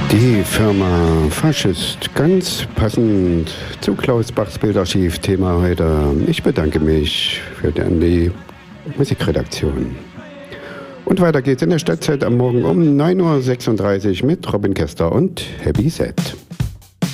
Die Firma Faschist, ganz passend zu Klaus Bachs Bildarchiv-Thema heute. Ich bedanke mich für die Musikredaktion. Und weiter geht's in der Stadtzeit am Morgen um 9.36 Uhr mit Robin Kester und Happy Set.